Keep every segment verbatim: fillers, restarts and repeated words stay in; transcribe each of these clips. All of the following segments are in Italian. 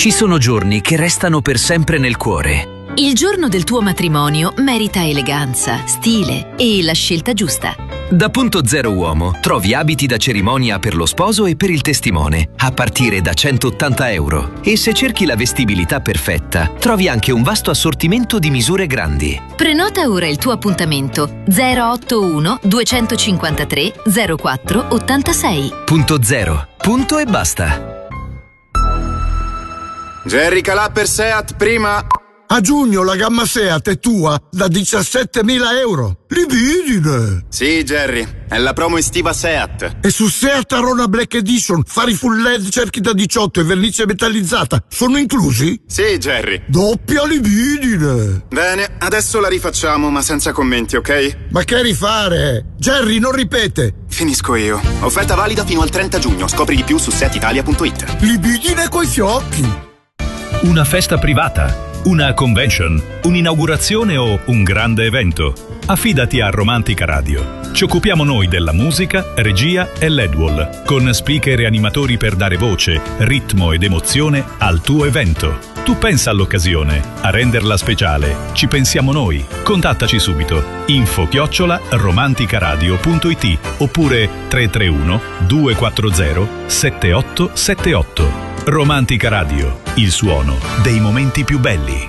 Ci sono giorni che restano per sempre nel cuore. Il giorno del tuo matrimonio merita eleganza, stile e la scelta giusta. Da Punto Zero Uomo trovi abiti da cerimonia per lo sposo e per il testimone, a partire da centottanta euro. E se cerchi la vestibilità perfetta, trovi anche un vasto assortimento di misure grandi. Prenota ora il tuo appuntamento zero otto uno duecentocinquantatré zero quattro ottantasei. Punto Zero. Punto e basta. Jerry Calà per Seat, prima. A giugno la gamma Seat è tua da diciassettemila euro. Libidine! Sì, Jerry, è la promo estiva Seat. E su Seat Arona Black Edition, fari full L E D, cerchi da diciotto e vernice metallizzata sono inclusi? Sì, Jerry. Doppia libidine! Bene, adesso la rifacciamo, ma senza commenti, ok? Ma che rifare? Jerry, non ripete! Finisco io. Offerta valida fino al trenta giugno. Scopri di più su seat italia punto it. Libidine coi fiocchi! Una festa privata, una convention, un'inaugurazione o un grande evento? Affidati a Romantica Radio. Ci occupiamo noi della musica, regia e L E D wall, con speaker e animatori per dare voce, ritmo ed emozione al tuo evento. Tu pensa all'occasione, a renderla speciale. Ci pensiamo noi. Contattaci subito. Info chiocciola romanticaradio punto it oppure tre tre uno due quattro zero sette otto sette otto. Romantica Radio, il suono dei momenti più belli.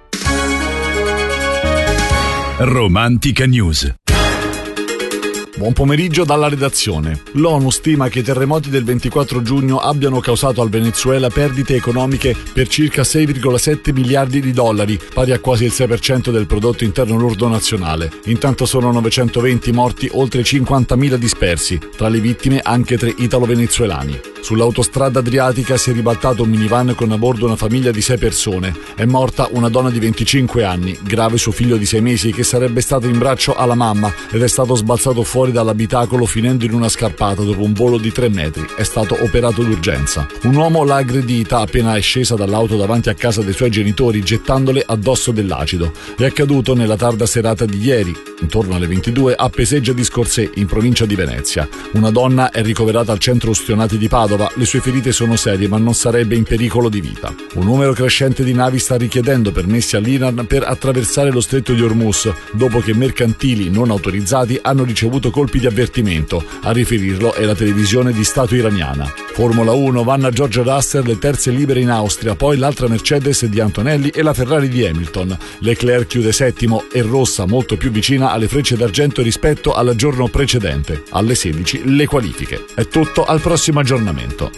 Romantica News. Buon pomeriggio dalla redazione. L'ONU stima che i terremoti del ventiquattro giugno abbiano causato al Venezuela perdite economiche per circa sei virgola sette miliardi di dollari, pari a quasi il sei per cento del prodotto interno lordo nazionale. Intanto sono novecentoventi morti, oltre cinquantamila dispersi, tra le vittime anche tre italo-venezuelani. Sull'autostrada adriatica si è ribaltato un minivan con a bordo una famiglia di sei persone. È morta una donna di venticinque anni, grave suo figlio di sei mesi che sarebbe stato in braccio alla mamma ed è stato sbalzato fuori dall'abitacolo finendo in una scarpata dopo un volo di tre metri. È stato operato d'urgenza. Un uomo l'ha aggredita appena è scesa dall'auto davanti a casa dei suoi genitori gettandole addosso dell'acido. È accaduto nella tarda serata di ieri, intorno alle ventidue, a Peseggia di Scorsè, in provincia di Venezia. Una donna è ricoverata al centro ustionati di Padova. Le sue ferite sono serie ma non sarebbe in pericolo di vita. Un numero crescente di navi sta richiedendo permessi all'Iran per attraversare lo stretto di Hormuz dopo che mercantili non autorizzati hanno ricevuto colpi di avvertimento. A riferirlo è la televisione di Stato iraniana. Formula uno, vanno a George Russell le terze libere in Austria, poi l'altra Mercedes di Antonelli e la Ferrari di Hamilton. Leclerc chiude settimo e rossa molto più vicina alle frecce d'argento rispetto al giorno precedente. Alle sedici le qualifiche. È tutto, al prossimo aggiornamento.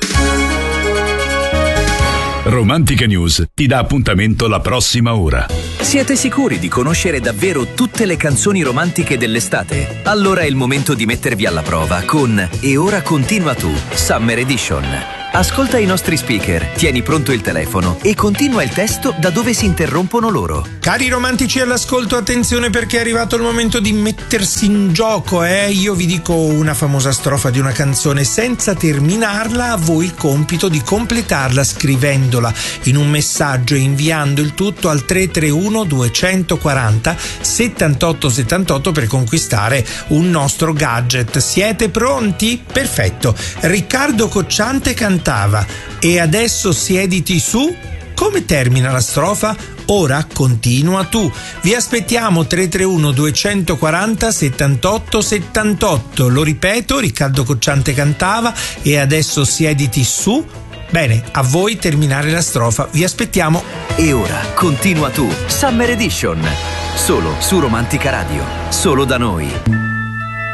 Romantica News ti dà appuntamento la prossima ora. Siete sicuri di conoscere davvero tutte le canzoni romantiche dell'estate? Allora è il momento di mettervi alla prova con E ora continua tu, Summer Edition. Ascolta i nostri speaker, tieni pronto il telefono e continua il testo da dove si interrompono loro. Cari romantici all'ascolto, attenzione perché è arrivato il momento di mettersi in gioco, eh? Io vi dico una famosa strofa di una canzone, senza terminarla a voi il compito di completarla scrivendola in un messaggio e inviando il tutto al tre tre uno duecentoquaranta settantotto settantotto per conquistare un nostro gadget. Siete pronti? Perfetto. Riccardo Cocciante cantava "E adesso siediti su". Come termina la strofa? Ora continua tu. Vi aspettiamo tre tre uno duecentoquaranta settantotto settantotto. Lo ripeto, Riccardo Cocciante cantava "E adesso siediti su". Bene, a voi terminare la strofa. Vi aspettiamo. E ora continua tu, Summer Edition. Solo su Romantica Radio. Solo da noi.